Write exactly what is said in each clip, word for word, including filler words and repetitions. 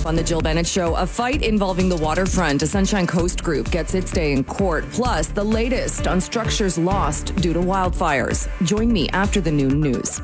On the Jill Bennett Show, a fight involving the waterfront. A Sunshine Coast group gets its day in court. Plus, the latest on structures lost due to wildfires. Join me after the noon news.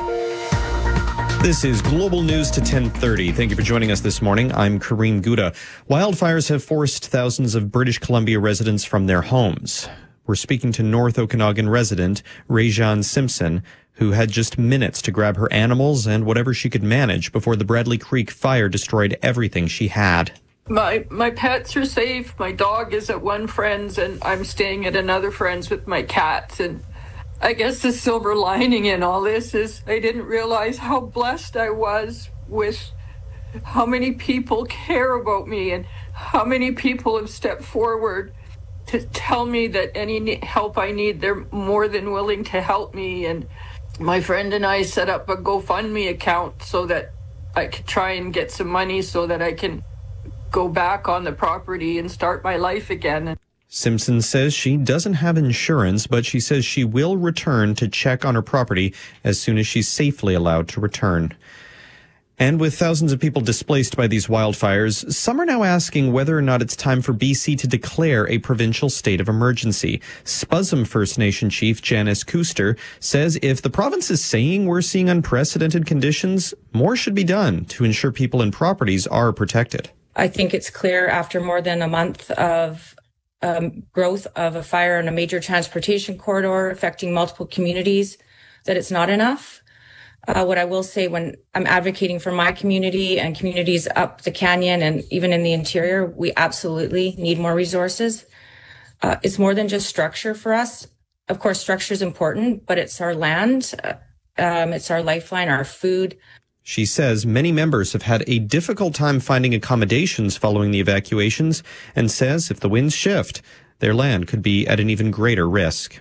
This is Global News to ten thirty. Thank you for joining us this morning. I'm Kareem Gouda. Wildfires have forced thousands of British Columbia residents from their homes. We're speaking to North Okanagan resident Rajan Simpson, who had just minutes to grab her animals and whatever she could manage before the Bradley Creek fire destroyed everything she had. My my pets are safe. My dog is at one friend's and I'm staying at another friend's with my cats. And I guess the silver lining in all this is I didn't realize how blessed I was with how many people care about me and how many people have stepped forward to tell me that any help I need, they're more than willing to help me. And my friend and I set up a GoFundMe account so that I could try and get some money so that I can go back on the property and start my life again. Simpson says she doesn't have insurance, but she says she will return to check on her property as soon as she's safely allowed to return. And with thousands of people displaced by these wildfires, some are now asking whether or not it's time for B C to declare a provincial state of emergency. Spuzzum First Nation Chief Janice Kuster says if the province is saying we're seeing unprecedented conditions, more should be done to ensure people and properties are protected. I think it's clear after more than a month of um, growth of a fire in a major transportation corridor affecting multiple communities that it's not enough. Uh, what I will say when I'm advocating for my community and communities up the canyon and even in the interior, we absolutely need more resources. Uh, it's more than just structure for us. Of course, structure is important, but it's our land, uh, um, it's our lifeline, our food. She says many members have had a difficult time finding accommodations following the evacuations and says if the winds shift, their land could be at an even greater risk.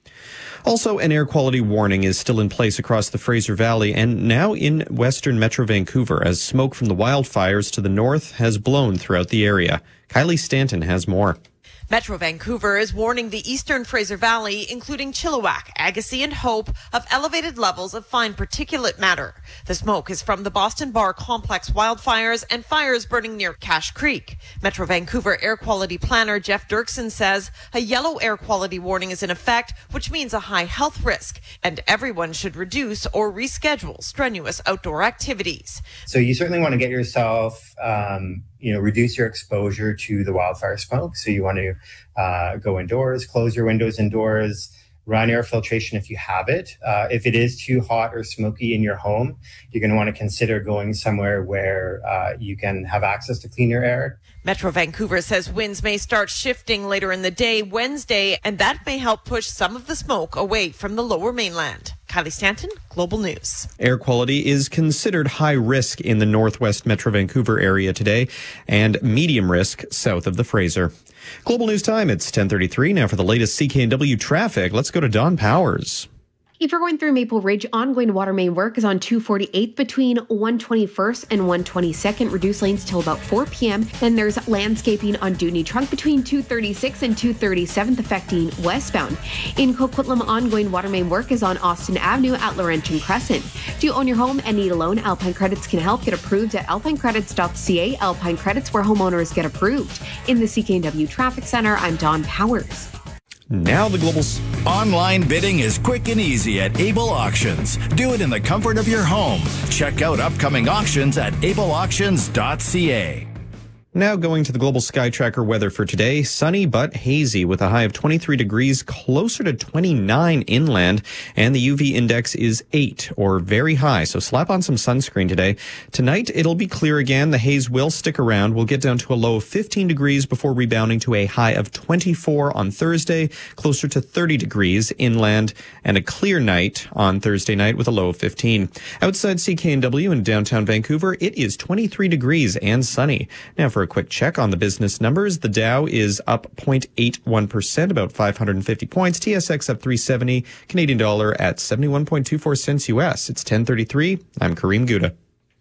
Also, an air quality warning is still in place across the Fraser Valley and now in western Metro Vancouver as smoke from the wildfires to the north has blown throughout the area. Kylie Stanton has more. Metro Vancouver is warning the eastern Fraser Valley, including Chilliwack, Agassiz and Hope, of elevated levels of fine particulate matter. The smoke is from the Boston Bar Complex wildfires and fires burning near Cache Creek. Metro Vancouver Air Quality Planner Jeff Dirksen says a yellow air quality warning is in effect, which means a high health risk, and everyone should reduce or reschedule strenuous outdoor activities. So you certainly want to get yourself um, you know, reduce your exposure to the wildfire smoke. So you want to uh, go indoors, close your windows indoors, run air filtration if you have it. Uh, if it is too hot or smoky in your home, you're going to want to consider going somewhere where uh, you can have access to cleaner air. Metro Vancouver says winds may start shifting later in the day Wednesday, and that may help push some of the smoke away from the lower mainland. Kylie Stanton, Global News. Air quality is considered high risk in the northwest Metro Vancouver area today and medium risk south of the Fraser. Global News time, it's ten thirty-three. Now for the latest C K N W traffic, let's go to Don Powers. If you're going through Maple Ridge, ongoing water main work is on two forty-eighth between one twenty-first and one twenty-second. Reduce lanes till about four p.m. Then there's landscaping on Dewdney Trunk between two thirty-sixth and two thirty-seventh affecting westbound. In Coquitlam, ongoing water main work is on Austin Avenue at Laurentian Crescent. Do you own your home and need a loan? Alpine Credits can help. Get approved at alpine credits dot c a. Alpine Credits, where homeowners get approved. In the C K N W Traffic Center, I'm Don Powers. Now the global... Online bidding is quick and easy at Able Auctions. Do it in the comfort of your home. Check out upcoming auctions at able auctions dot c a. Now going to the Global Sky Tracker weather for today. Sunny but hazy with a high of twenty-three degrees, closer to twenty-nine inland, and the U V index is eight or very high. So slap on some sunscreen today. Tonight, it'll be clear again. The haze will stick around. We'll get down to a low of fifteen degrees before rebounding to a high of twenty-four on Thursday, closer to thirty degrees inland, and a clear night on Thursday night with a low of fifteen. Outside C K N W in downtown Vancouver, it is twenty-three degrees and sunny. Now for a quick check on the business numbers. The Dow is up zero point eight one percent, about five hundred fifty points. T S X up three seventy. Canadian dollar at seventy-one point two four cents U S. It's ten thirty-three. I'm Kareem Gouda.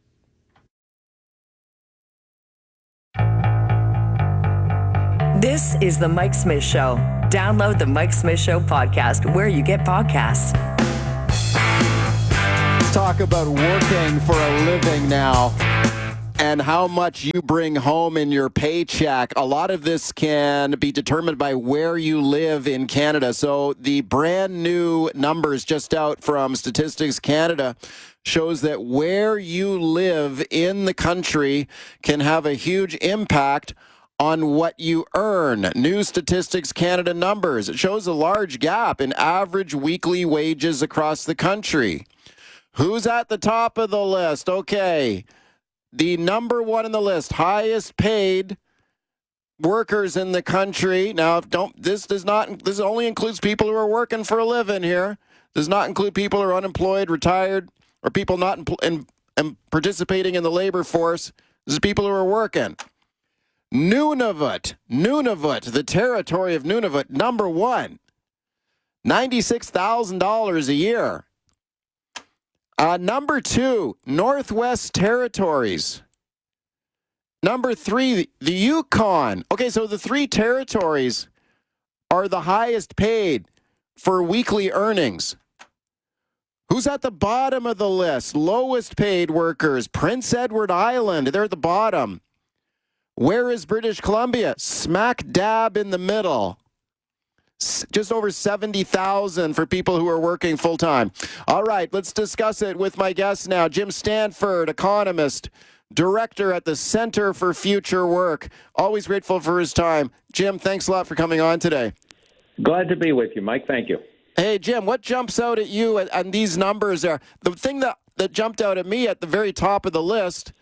This is The Mike Smith Show. Download The Mike Smith Show podcast where you get podcasts. Let's talk about working for a living now. and how much you bring home in your paycheck. A lot of this can be determined by where you live in Canada. So the brand new numbers just out from Statistics Canada shows that where you live in the country can have a huge impact on what you earn. New Statistics Canada numbers. It shows a large gap in average weekly wages across the country. Who's at the top of the list? Okay. The number one on the list, highest paid workers in the country. Now, don't this does not this only includes people who are working for a living here. Does not include people who are unemployed, retired, or people not in, in, in participating in the labor force. This is people who are working. Nunavut, Nunavut, the territory of Nunavut, number one, ninety-six thousand dollars a year. Uh, number two, Northwest Territories. Number three, the Yukon. Okay, so the three territories are the highest paid for weekly earnings. Who's at the bottom of the list? Lowest paid workers, Prince Edward Island. They're at the bottom. Where is British Columbia? Smack dab in the middle. Just over seventy thousand for people who are working full-time. All right, let's discuss it with my guest now. Jim Stanford, economist, director at the Center for Future Work. Always grateful for his time. Jim, thanks a lot for coming on today. Glad to be with you, Mike. Thank you. Hey, Jim, what jumps out at you on these numbers there? The thing that, that jumped out at me at the very top of the list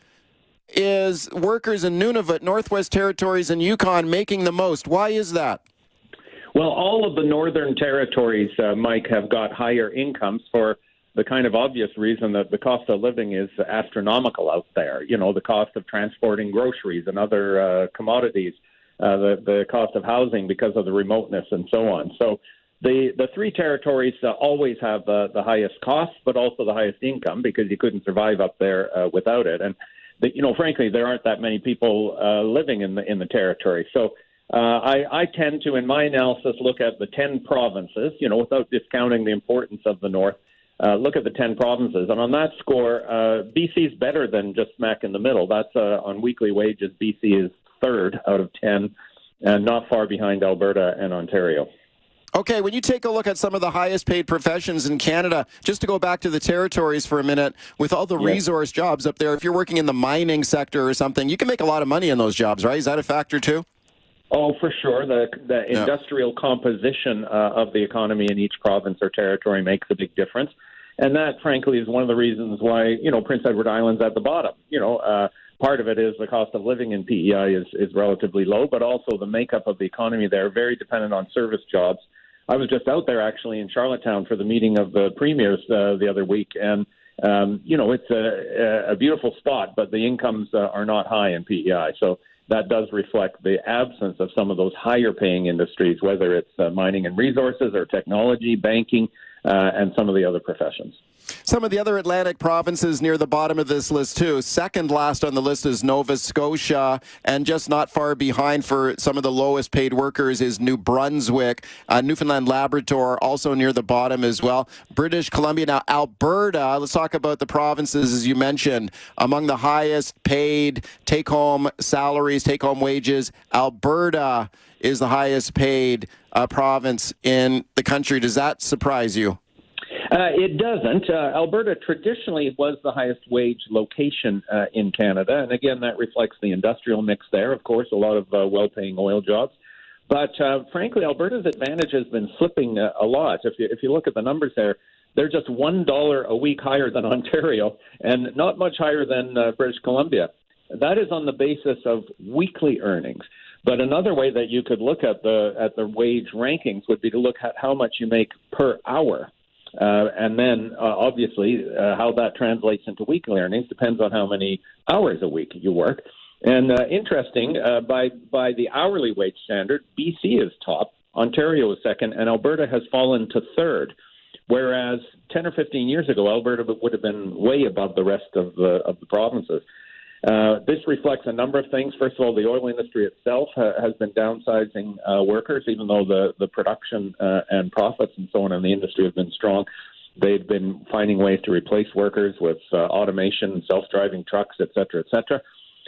is workers in Nunavut, Northwest Territories, and Yukon making the most. Why is that? Well, all of the northern territories, uh, Mike, have got higher incomes for the kind of obvious reason that the cost of living is astronomical out there. You know, the cost of transporting groceries and other uh, commodities, uh, the, the cost of housing because of the remoteness and so on. So the, the three territories uh, always have uh, the highest costs, but also the highest income because you couldn't survive up there uh, without it. And, the, you know, frankly, there aren't that many people uh, living in the in the territory. So Uh, I, I tend to, in my analysis, look at the ten provinces, you know, without discounting the importance of the North, uh, look at the ten provinces. And on that score, uh, B C is better than just smack in the middle. That's uh, on weekly wages, B C is third out of ten, and not far behind Alberta and Ontario. Okay, when you take a look at some of the highest paid professions in Canada, just to go back to the territories for a minute, with all the yes. resource jobs up there, if you're working in the mining sector or something, you can make a lot of money in those jobs, right? Is that a factor too? Oh, for sure. The the yeah. industrial composition uh, of the economy in each province or territory makes a big difference. And that, frankly, is one of the reasons why, you know, Prince Edward Island's at the bottom. You know, uh, part of it is the cost of living in P E I is, is relatively low, but also the makeup of the economy there, very dependent on service jobs. I was just out there, actually, in Charlottetown for the meeting of the premiers uh, the other week. And, um, you know, it's a, a beautiful spot, but the incomes uh, are not high in P E I. So that does reflect the absence of some of those higher paying industries, whether it's uh, mining and resources or technology, banking, uh, and some of the other professions. Some of the other Atlantic provinces near the bottom of this list, too. Second last on the list is Nova Scotia, and just not far behind for some of the lowest paid workers is New Brunswick. Uh, Newfoundland Labrador also near the bottom as well. British Columbia. Now, Alberta, let's talk about the provinces, as you mentioned, among the highest paid take-home salaries, take-home wages. Alberta is the highest paid uh, province in the country. Does that surprise you? Uh, it doesn't. Uh, Alberta traditionally was the highest wage location uh, in Canada. And again, that reflects the industrial mix there. Of course, a lot of uh, well-paying oil jobs. But uh, frankly, Alberta's advantage has been slipping uh, a lot. If you, if you look at the numbers there, they're just one dollar a week higher than Ontario and not much higher than uh, British Columbia. That is on the basis of weekly earnings. But another way that you could look at the at the wage rankings would be to look at how much you make per hour. Uh, and then, uh, obviously, uh, how that translates into weekly earnings depends on how many hours a week you work. And uh, interesting, uh, by by the hourly wage standard, B C is top, Ontario is second, and Alberta has fallen to third. Whereas ten or fifteen years ago, Alberta would have been way above the rest of the of the provinces. Uh, this reflects a number of things. First of all, the oil industry itself ha- has been downsizing uh, workers, even though the, the production uh, and profits and so on in the industry have been strong. They've been finding ways to replace workers with uh, automation, self-driving trucks, et cetera, et cetera.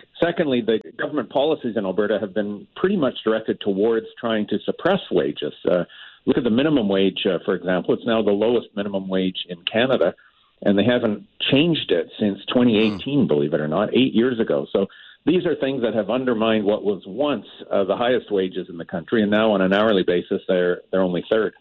Secondly, the government policies in Alberta have been pretty much directed towards trying to suppress wages. Uh, look at the minimum wage, uh, for example. It's now the lowest minimum wage in Canada, and they haven't changed it since twenty eighteen, mm. believe it or not, eight years ago. So these are things that have undermined what was once uh, the highest wages in the country, and now on an hourly basis, they're they're only third.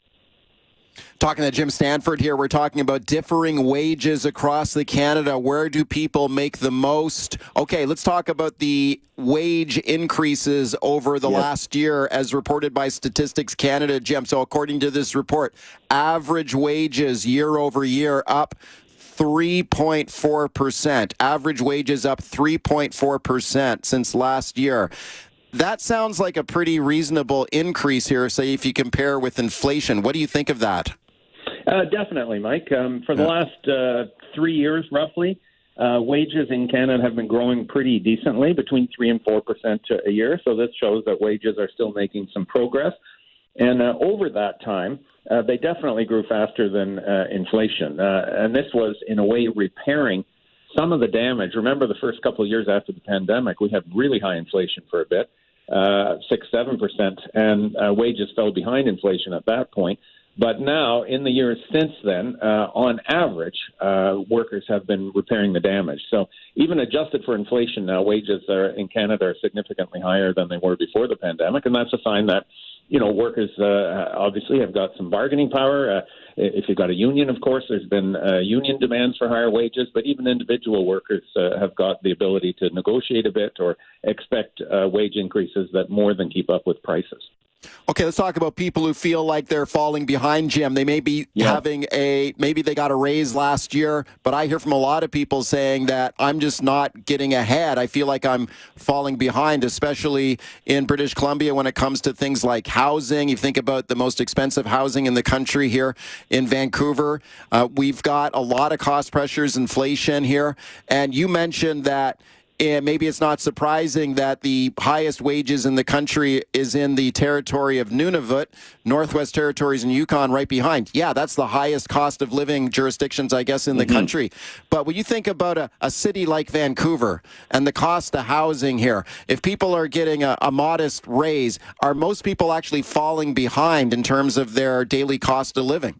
Talking to Jim Stanford here, we're talking about differing wages across the Canada. Where do people make the most? Okay, let's talk about the wage increases over the yep. last year as reported by Statistics Canada, Jim. So according to this report, average wages year over year up three point four percent. Average wages up three point four percent since last year. That sounds like a pretty reasonable increase here, say, if you compare with inflation. What do you think of that? Uh, definitely, Mike. Um, for the yeah. last uh, three years, roughly, uh, wages in Canada have been growing pretty decently, between three and four percent a year. So this shows that wages are still making some progress. And uh, over that time, uh, they definitely grew faster than uh, inflation. Uh, and this was, in a way, repairing some of the damage. Remember, the first couple of years after the pandemic, we had really high inflation for a bit. Uh, six, seven percent, and uh, wages fell behind inflation at that point. But now, in the years since then, uh, on average, uh, workers have been repairing the damage. So even adjusted for inflation now, wages are, in Canada are significantly higher than they were before the pandemic, and that's a sign that, you know, workers uh, obviously have got some bargaining power. Uh, if you've got a union, of course, there's been uh, union demands for higher wages, but even individual workers uh, have got the ability to negotiate a bit or expect uh, wage increases that more than keep up with prices. Okay, let's talk about people who feel like they're falling behind, Jim. They may be yeah. having a, maybe they got a raise last year, but I hear from a lot of people saying that I'm just not getting ahead. I feel like I'm falling behind, especially in British Columbia when it comes to things like housing. You think about the most expensive housing in the country here in Vancouver. Uh, we've got a lot of cost pressures, inflation here. And you mentioned that and maybe it's not surprising that the highest wages in the country is in the territory of Nunavut, Northwest Territories and Yukon right behind. Yeah, that's the highest cost of living jurisdictions, I guess, in the mm-hmm. country. But when you think about a, a city like Vancouver and the cost of housing here, if people are getting a, a modest raise, are most people actually falling behind in terms of their daily cost of living?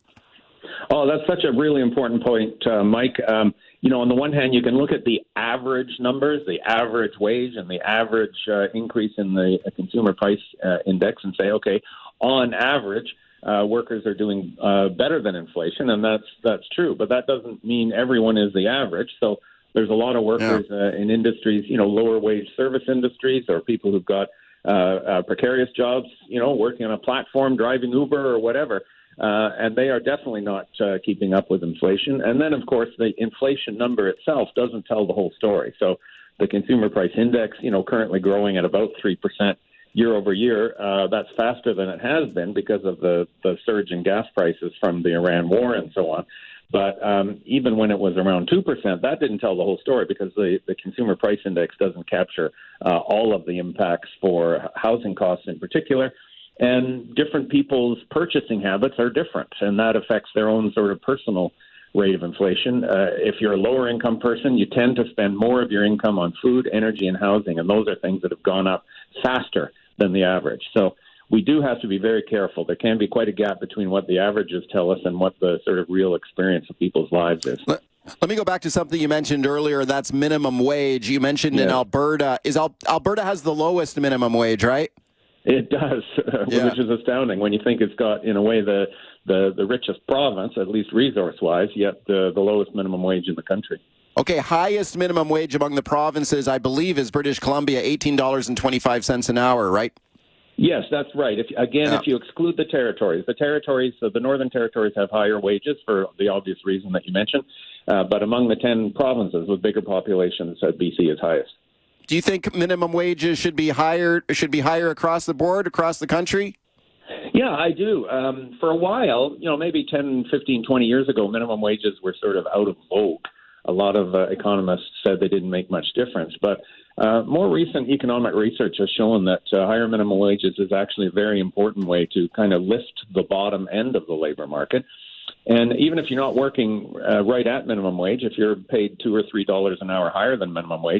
Oh, that's such a really important point, uh, Mike. Um, You know, on the one hand, you can look at the average numbers, the average wage and the average uh, increase in the uh, consumer price uh, index and say, okay, on average, uh, workers are doing uh, better than inflation, and that's that's true. But that doesn't mean everyone is the average. So there's a lot of workers yeah. uh, in industries, you know, lower wage service industries or people who've got uh, uh, precarious jobs, you know, working on a platform, driving Uber or whatever. Uh, and they are definitely not uh, keeping up with inflation. And then, of course, the inflation number itself doesn't tell the whole story. So the consumer price index, you know, currently growing at about three percent year over year. Uh, that's faster than it has been because of the, the surge in gas prices from the Iran war and so on. But um, even when it was around two percent, that didn't tell the whole story because the, the consumer price index doesn't capture uh, all of the impacts for housing costs in particular. And different people's purchasing habits are different, and that affects their own sort of personal rate of inflation. Uh, if you're a lower income person, you tend to spend more of your income on food, energy, and housing, and those are things that have gone up faster than the average. So we do have to be very careful. There can be quite a gap between what the averages tell us and what the sort of real experience of people's lives is. Let, let me go back to something you mentioned earlier, that's minimum wage. You mentioned yeah. in Alberta, is Al- Alberta has the lowest minimum wage, right? It does, yeah. which is astounding when you think it's got, in a way, the the, the richest province, at least resource-wise, yet the, the lowest minimum wage in the country. Okay, highest minimum wage among the provinces, I believe, is British Columbia, eighteen dollars and twenty-five cents an hour, right? Yes, that's right. If Again, yeah. if you exclude the territories, the territories, so the northern territories have higher wages for the obvious reason that you mentioned, uh, but among the ten provinces with bigger populations, uh, B C is highest. Do you think minimum wages should be higher, should be higher across the board, across the country? Yeah, I do. Um, for a while, you know, maybe ten, fifteen, twenty years ago, minimum wages were sort of out of vogue. A lot of uh, economists said they didn't make much difference. But uh, more recent economic research has shown that uh, higher minimum wages is actually a very important way to kind of lift the bottom end of the labor market. And even if you're not working uh, right at minimum wage, if you're paid two or three dollars an hour higher than minimum wage,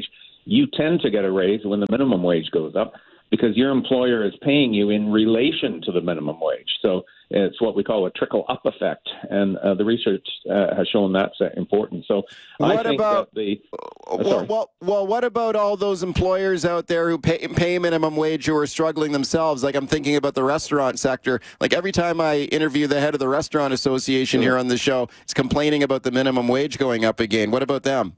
you tend to get a raise when the minimum wage goes up because your employer is paying you in relation to the minimum wage. So it's what we call a trickle-up effect, and uh, the research uh, has shown that's uh, important. So what I think about, that the... Uh, well, well, well, what about all those employers out there who pay, pay minimum wage who are struggling themselves? Like I'm thinking about the restaurant sector. Like every time I interview the head of the Restaurant Association here on the show, it's complaining about the minimum wage going up again. What about them?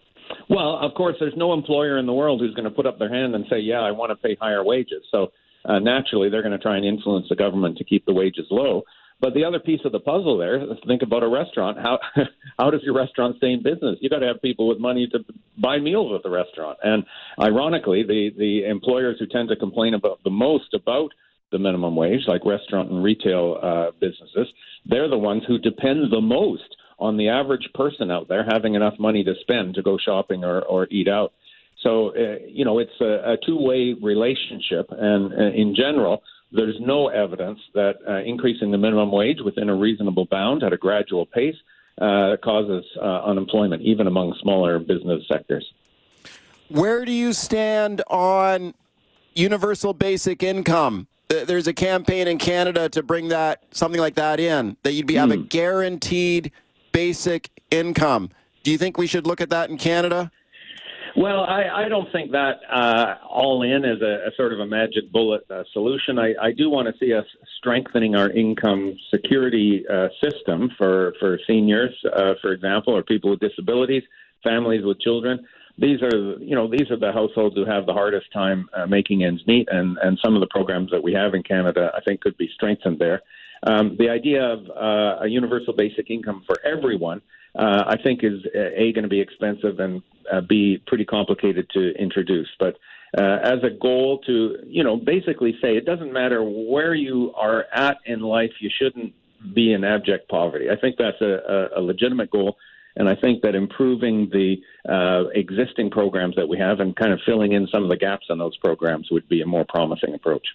Well, of course, there's no employer in the world who's going to put up their hand and say, yeah, I want to pay higher wages. So uh, naturally, they're going to try and influence the government to keep the wages low. But the other piece of the puzzle there is think about a restaurant. How how does your restaurant stay in business? You got to have people with money to buy meals at the restaurant. And ironically, the, the employers who tend to complain about the most about the minimum wage, like restaurant and retail uh, businesses, they're the ones who depend the most on the average person out there having enough money to spend to go shopping or, or eat out. So, uh, you know, it's a, a two-way relationship. And uh, in general, there's no evidence that uh, increasing the minimum wage within a reasonable bound at a gradual pace uh, causes uh, unemployment, even among smaller business sectors. Where do you stand on universal basic income? There's a campaign in Canada to bring that something like that in, that you'd be have a guaranteed basic income. Do you think we should look at that in Canada? Well, I, I don't think that uh, all in is a, a sort of a magic bullet uh, solution. I, I do want to see us strengthening our income security uh, system for, for seniors, uh, for example, or people with disabilities, families with children. These are, you know, these are the households who have the hardest time uh, making ends meet, and, and some of the programs that we have in Canada, I think, could be strengthened there. Um, the idea of uh, a universal basic income for everyone, uh, I think, is A, going to be expensive, and uh, B, pretty complicated to introduce. But uh, as a goal to, you know, basically say it doesn't matter where you are at in life, you shouldn't be in abject poverty. I think that's a, a, a legitimate goal. And I think that improving the uh, existing programs that we have and kind of filling in some of the gaps in those programs would be a more promising approach.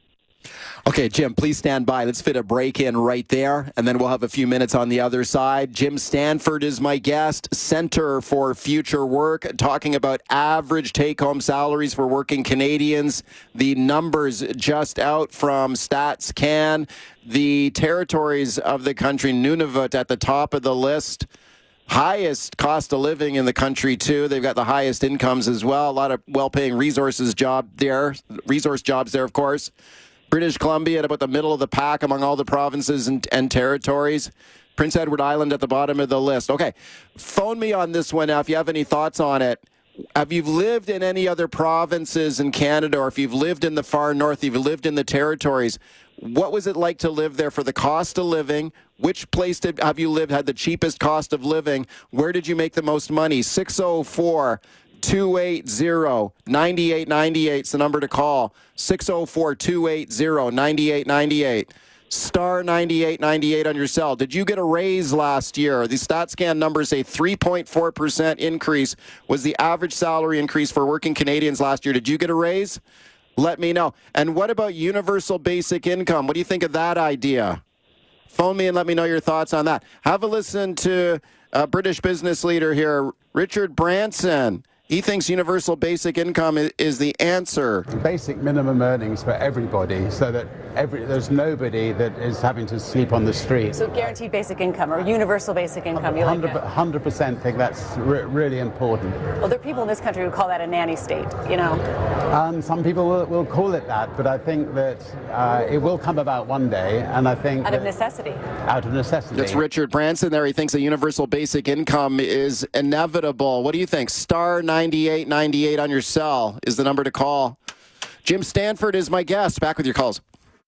Okay, Jim, please stand by. Let's fit a break in right there, and then we'll have a few minutes on the other side. Jim Stanford is my guest, Center for Future Work, talking about average take-home salaries for working Canadians. The numbers just out from Stats Can. The territories of the country, Nunavut at the top of the list. Highest cost of living in the country, too. They've got the highest incomes as well. A lot of well-paying resources job there, resource jobs there, of course. British Columbia at about the middle of the pack among all the provinces and, and territories. Prince Edward Island at the bottom of the list. Okay, phone me on this one now if you have any thoughts on it. Have you lived in any other provinces in Canada, or if you've lived in the far north, if you've lived in the territories, what was it like to live there for the cost of living? Which place did have you lived had the cheapest cost of living? Where did you make the most money? six oh four, two eight zero, nine eight nine eight is the number to call. six oh four, two eight zero, nine eight nine eight. Star ninety-eight ninety-eight on your cell. Did you get a raise last year? The StatScan numbers say three point four percent increase was the average salary increase for working Canadians last year. Did you get a raise? Let me know. And what about universal basic income? What do you think of that idea? Phone me and let me know your thoughts on that. Have a listen to a British business leader here, Richard Branson. He thinks universal basic income is the answer. Basic minimum earnings for everybody, so that every, there's nobody that is having to sleep on the street. So guaranteed basic income or universal basic income, you like it? one hundred percent think that's re- really important. Well, there are people in this country who call that a nanny state, you know? Um, some people will, will call it that, but I think that uh, it will come about one day, and I think... Out of necessity. Out of necessity. That's Richard Branson there. He thinks a universal basic income is inevitable. What do you think? Star ninety-eight ninety-eight on your cell is the number to call. Jim Stanford is my guest. Back with your calls.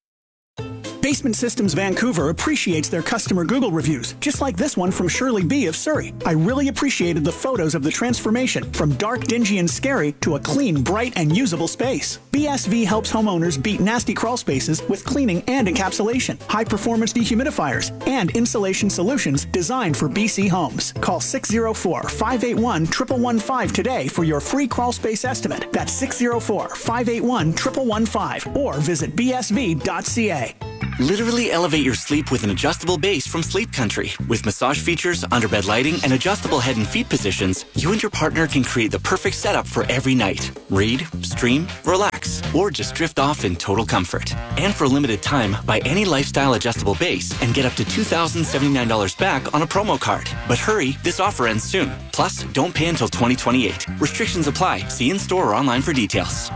Basement Systems Vancouver appreciates their customer Google reviews, just like this one from Shirley B. of Surrey. I really appreciated the photos of the transformation from dark, dingy, and scary to a clean, bright, and usable space. B S V helps homeowners beat nasty crawl spaces with cleaning and encapsulation, high-performance dehumidifiers, and insulation solutions designed for B C homes. Call six oh four, five eight one, one one one five today for your free crawl space estimate. That's six oh four, five eight one, one one one five or visit b s v dot c a. Literally elevate your sleep with an adjustable base from Sleep Country. With massage features, underbed lighting, and adjustable head and feet positions, you and your partner can create the perfect setup for every night. Read, stream, relax, or just drift off in total comfort. And for a limited time, buy any lifestyle adjustable base and get up to two thousand seventy-nine dollars back on a promo card. But hurry, this offer ends soon. Plus, don't pay until twenty twenty-eight. Restrictions apply. See in-store or online for details.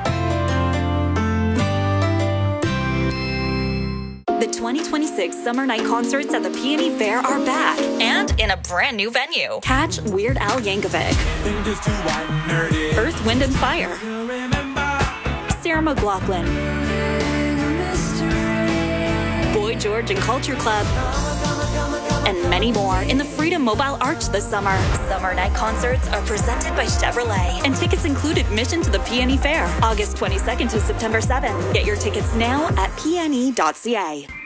The twenty twenty-six Summer Night Concerts at the Peony Fair are back and in a brand new venue. Catch Weird Al Yankovic, Earth, Wind and Fire, Sarah McLachlan, Boy George and Culture Club, and many more in the Freedom Mobile Arch this summer. Summer Night Concerts are presented by Chevrolet, and tickets include admission to the Peony Fair, August twenty-second to September seventh. Get your tickets now at P N E dot C A.